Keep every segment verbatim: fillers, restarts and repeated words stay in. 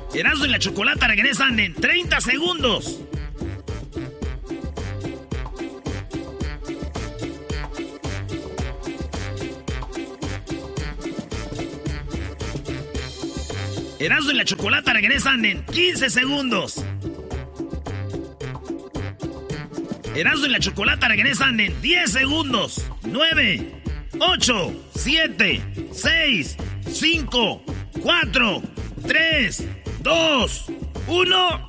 Erasmo y la Chocolata regresan en treinta segundos. Erasmo y la Chocolata regresan en quince segundos. Erasmo y la Chocolata regresan en diez segundos. nueve, ocho, siete, seis, cinco, cuatro, tres, dos, uno.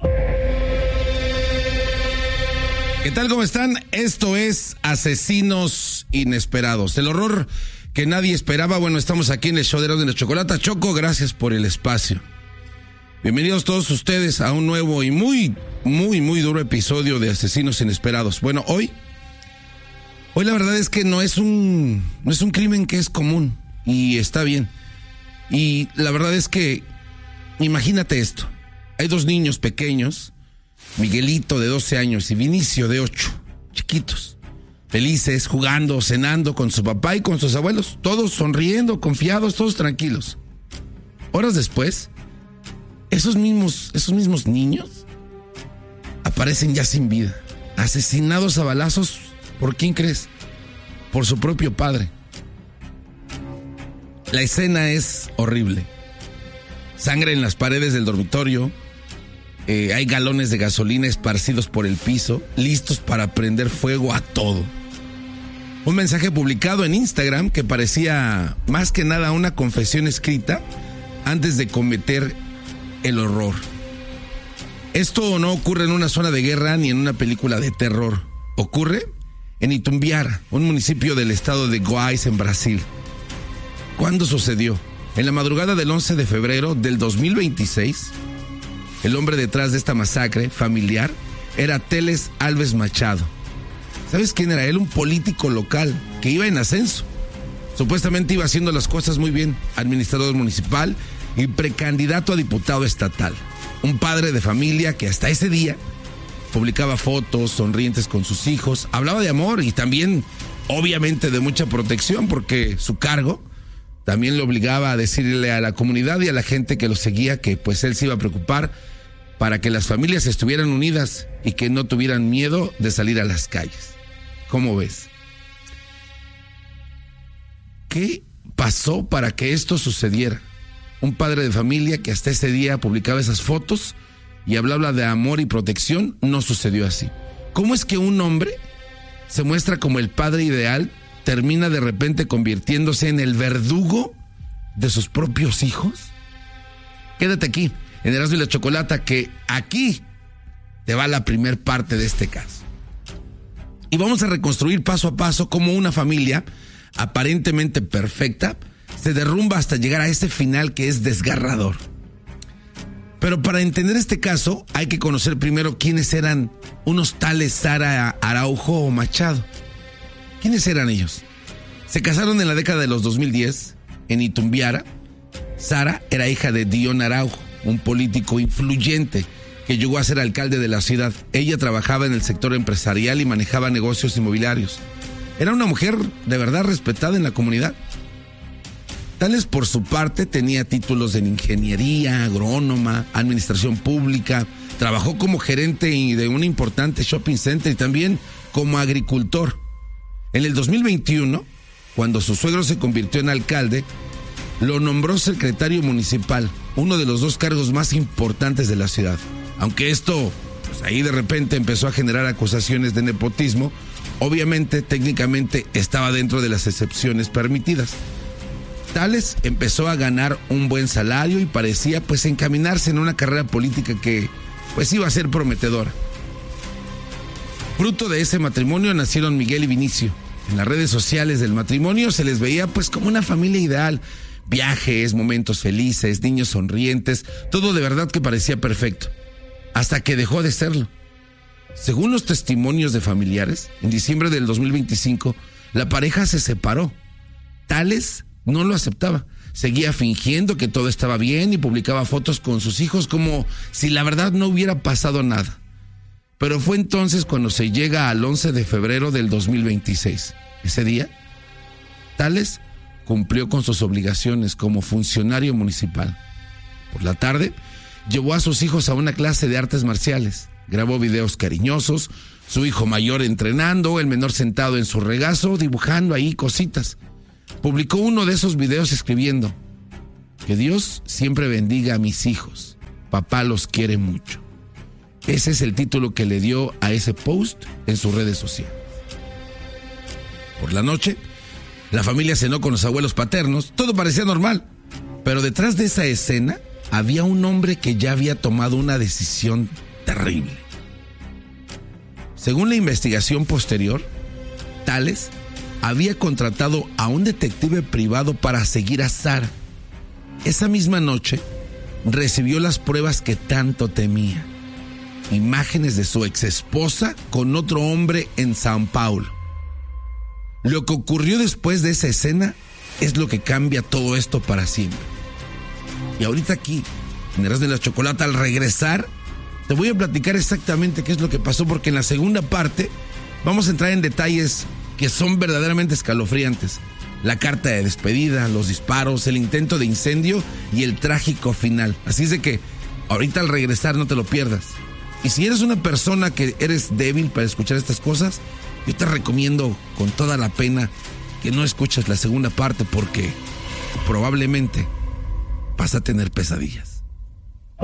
¿Qué tal? ¿Cómo están? Esto es Asesinos Inesperados. El horror que nadie esperaba. Bueno, estamos aquí en el show de Erasmo y la Chocolata. Choco, gracias por el espacio. Bienvenidos todos ustedes a un nuevo y muy, muy, muy duro episodio de Asesinos Inesperados. Bueno, hoy, hoy la verdad es que no es un, no es un crimen que es común y está bien. Y la verdad es que, imagínate esto. Hay dos niños pequeños, Miguelito de doce años y Vinicio de ocho, chiquitos, felices, jugando, cenando con su papá y con sus abuelos, todos sonriendo, confiados, todos tranquilos. Horas después, esos mismos, esos mismos niños aparecen ya sin vida, asesinados a balazos. ¿Por quién crees? Por su propio padre. La escena es horrible. Sangre en las paredes del dormitorio, eh, hay galones de gasolina esparcidos por el piso, listos para prender fuego a todo. Un mensaje publicado en Instagram que parecía más que nada una confesión escrita antes de cometer el horror. Esto no ocurre en una zona de guerra ni en una película de terror. Ocurre en Itumbiara, un municipio del estado de Goiás, en Brasil. ¿Cuándo sucedió? En la madrugada del once de febrero del dos mil veintiséis, el hombre detrás de esta masacre familiar era Teles Alves Machado. ¿Sabes quién era él? Un político local que iba en ascenso. Supuestamente iba haciendo las cosas muy bien, administrador municipal y precandidato a diputado estatal. Un padre de familia que hasta ese día publicaba fotos sonrientes con sus hijos, hablaba de amor y también, obviamente, de mucha protección, porque su cargo también le obligaba a decirle a la comunidad y a la gente que lo seguía que pues él se iba a preocupar para que las familias estuvieran unidas y que no tuvieran miedo de salir a las calles. ¿Cómo ves? ¿Qué pasó para que esto sucediera? Un padre de familia que hasta ese día publicaba esas fotos y hablaba de amor y protección, no sucedió así. ¿Cómo es que un hombre se muestra como el padre ideal, termina de repente convirtiéndose en el verdugo de sus propios hijos? Quédate aquí, en Erasmo y la Chocolata, que aquí te va la primer parte de este caso. Y vamos a reconstruir paso a paso cómo una familia aparentemente perfecta se derrumba hasta llegar a ese final que es desgarrador. Pero para entender este caso hay que conocer primero quiénes eran unos tales Sara Araujo Machado. ¿Quiénes eran ellos? Se casaron en la década de los dos mil diez en Itumbiara. Sara era hija de Dion Araujo, un político influyente que llegó a ser alcalde de la ciudad. Ella trabajaba en el sector empresarial y manejaba negocios inmobiliarios. Era una mujer de verdad respetada en la comunidad. Tales, por su parte, tenía títulos en ingeniería, agrónoma, administración pública, trabajó como gerente de un importante shopping center y también como agricultor. En el dos mil veintiuno, cuando su suegro se convirtió en alcalde, lo nombró secretario municipal, uno de los dos cargos más importantes de la ciudad. Aunque esto, pues ahí de repente empezó a generar acusaciones de nepotismo, obviamente, técnicamente, estaba dentro de las excepciones permitidas. Tales empezó a ganar un buen salario y parecía pues encaminarse en una carrera política que pues iba a ser prometedora. Fruto de ese matrimonio nacieron Miguel y Vinicio. En las redes sociales del matrimonio se les veía pues como una familia ideal. Viajes, momentos felices, niños sonrientes, todo de verdad que parecía perfecto. Hasta que dejó de serlo. Según los testimonios de familiares, en diciembre del dos mil veinticinco, la pareja se separó. Tales no lo aceptaba. Seguía fingiendo que todo estaba bien y publicaba fotos con sus hijos como si la verdad no hubiera pasado nada. Pero fue entonces cuando se llega al once de febrero del dos mil veintiséis. Ese día, Tales cumplió con sus obligaciones como funcionario municipal. Por la tarde, llevó a sus hijos a una clase de artes marciales. Grabó videos cariñosos, su hijo mayor entrenando, el menor sentado en su regazo, dibujando ahí cositas. Publicó uno de esos videos escribiendo: que Dios siempre bendiga a mis hijos. Papá los quiere mucho. Ese es el título que le dio a ese post en sus redes sociales. Por la noche, la familia cenó con los abuelos paternos. Todo parecía normal, pero detrás de esa escena había un hombre que ya había tomado una decisión terrible. Según la investigación posterior, Tales había contratado a un detective privado para seguir a Sara. Esa misma noche recibió las pruebas que tanto temía: imágenes de su exesposa con otro hombre en Sao Paulo. Lo que ocurrió después de esa escena es lo que cambia todo esto para siempre. Y ahorita aquí, en Erasmo y la Chocolata, al regresar, te voy a platicar exactamente qué es lo que pasó, porque en la segunda parte vamos a entrar en detalles que son verdaderamente escalofriantes. La carta de despedida, los disparos, el intento de incendio y el trágico final. Así es de que ahorita al regresar no te lo pierdas. Y si eres una persona que eres débil para escuchar estas cosas, yo te recomiendo con toda la pena que no escuches la segunda parte, porque probablemente vas a tener pesadillas.